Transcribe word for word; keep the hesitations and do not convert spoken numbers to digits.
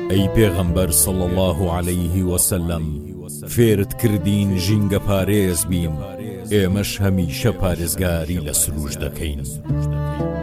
ئەی پێغەمبەر صلی الله عليه وسلم فێرت کردین ژینگە پارێز بین ئێمەش هەمیشە پارێزگاری لە سروش دەکەین.